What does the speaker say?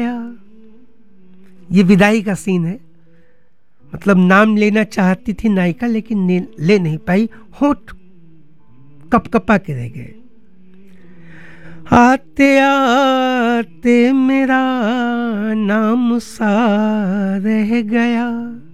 ये विदाई का सीन है। मतलब नाम लेना चाहती थी नायिका, लेकिन ले नहीं पाई, होंठ कपकपा के रह गए। आते आते मेरा नाम सा रह गया,